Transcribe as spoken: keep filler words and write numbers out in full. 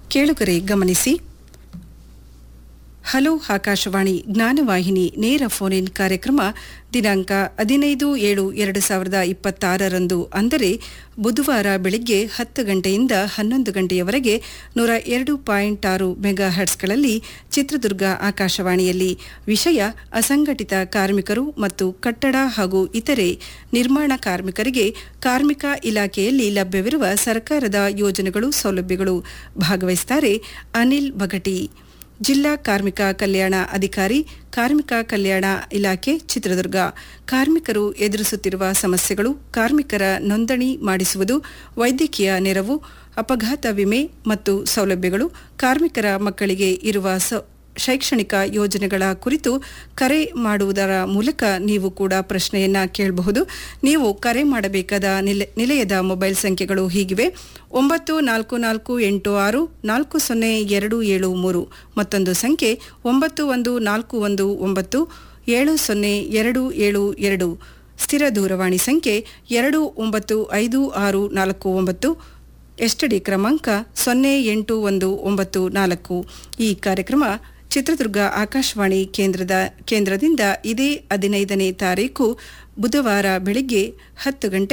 ಕೇಳುಗರೆ ಗಮನಿಸಿ. ಹಲೋ ಆಕಾಶವಾಣಿ ಜ್ಞಾನವಾಹಿನಿ ನೇರ ಫೋನ್ ಇನ್ ಕಾರ್ಯಕ್ರಮ ದಿನಾಂಕ ಹದಿನೈದು ಏಳು ಎರಡು ಸಾವಿರದ ಇಪ್ಪತ್ತಾರರಂದು ಅಂದರೆ ಬುಧವಾರ ಬೆಳಿಗ್ಗೆ ಹತ್ತು ಗಂಟೆಯಿಂದ ಹನ್ನೊಂದು ಗಂಟೆಯವರೆಗೆ ನೂರ ಎರಡು ಪಾಯಿಂಟ್ ಆರು ಮೆಗಾ ಹರ್ಟ್ಸ್ಗಳಲ್ಲಿ ಚಿತ್ರದುರ್ಗ ಆಕಾಶವಾಣಿಯಲ್ಲಿ. ವಿಷಯ ಅಸಂಘಟಿತ ಕಾರ್ಮಿಕರು ಮತ್ತು ಕಟ್ಟಡ ಹಾಗೂ ಇತರೆ ನಿರ್ಮಾಣ ಕಾರ್ಮಿಕರಿಗೆ ಕಾರ್ಮಿಕ ಇಲಾಖೆಯಲ್ಲಿ ಲಭ್ಯವಿರುವ ಸರ್ಕಾರದ ಯೋಜನೆಗಳು ಸೌಲಭ್ಯಗಳು. ಭಾಗವಹಿಸುತ್ತಾರೆ ಅನಿಲ್ ಬಗಟಿ, ಜಿಲ್ಲಾ ಕಾರ್ಮಿಕ ಕಲ್ಯಾಣ ಅಧಿಕಾರಿ, ಕಾರ್ಮಿಕ ಕಲ್ಯಾಣ ಇಲಾಖೆ, ಚಿತ್ರದುರ್ಗ. ಕಾರ್ಮಿಕರು ಎದುರಿಸುತ್ತಿರುವ ಸಮಸ್ಯೆಗಳು, ಕಾರ್ಮಿಕರ ನೋಂದಣಿ ಮಾಡಿಸುವುದು, ವೈದ್ಯಕೀಯ ನೆರವು, ಅಪಘಾತ ವಿಮೆ ಮತ್ತು ಸೌಲಭ್ಯಗಳು, ಕಾರ್ಮಿಕರ ಮಕ್ಕಳಿಗೆ ಇರುವ ಶೈಕ್ಷಣಿಕ ಯೋಜನೆಗಳ ಕುರಿತು ಕರೆ ಮಾಡುವುದರ ಮೂಲಕ ನೀವು ಕೂಡ ಪ್ರಶ್ನೆಯನ್ನ ಕೇಳಬಹುದು. ನೀವು ಕರೆ ಮಾಡಬೇಕಾದ ನಿಲಯದ ಮೊಬೈಲ್ ಸಂಖ್ಯೆಗಳು ಹೀಗಿವೆ: ಒಂಬತ್ತು ನಾಲ್ಕು ನಾಲ್ಕು ಎಂಟು ಆರು ನಾಲ್ಕು ಸೊನ್ನೆ ಎರಡು ಏಳು ಮೂರು, ಮತ್ತೊಂದು ಸಂಖ್ಯೆ ಒಂಬತ್ತು ಒಂದು ನಾಲ್ಕು ಒಂದು ಒಂಬತ್ತು ಏಳು ಸೊನ್ನೆ ಎರಡು ಏಳು ಎರಡು, ಸ್ಥಿರ ದೂರವಾಣಿ ಸಂಖ್ಯೆ ಎರಡು ಒಂಬತ್ತು ಐದು ಆರು ನಾಲ್ಕು ಒಂಬತ್ತು, ಎಸ್ಟಿಡಿ ಕ್ರಮಾಂಕ ಸೊನ್ನೆ ಎಂಟು ಒಂದು ಒಂಬತ್ತು ನಾಲ್ಕು. ಈ ಕಾರ್ಯಕ್ರಮ ಚಿತ್ರದುರ್ಗ ಆಕಾಶವಾಣಿ ಕೇಂದ್ರದ ಕೇಂದ್ರದಿಂದ ಇದೇ ಹದಿನೈದನೇ ತಾರೀಕು ಬುಧವಾರ ಬೆಳಿಗ್ಗೆ ಹತ್ತು ಗಂಟೆ